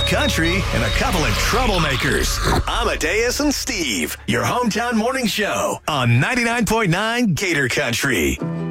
country and a couple of troublemakers. Amadeus and Steve, your hometown morning show on 99.9 Gator Country.